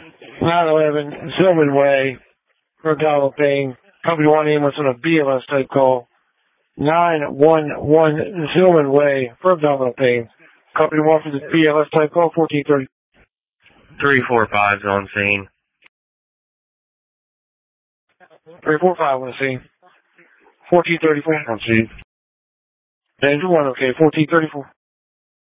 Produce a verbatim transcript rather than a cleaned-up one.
nine eleven Zillman Way for abdominal pain. Company one ambulance on a B L S type call. nine one one Zillman Way for abdominal pain. Company one for the B L S type call, fourteen thirty. three four five's on scene. three four five on scene. fourteen thirty-four on scene. Danger one, okay, fourteen thirty-four.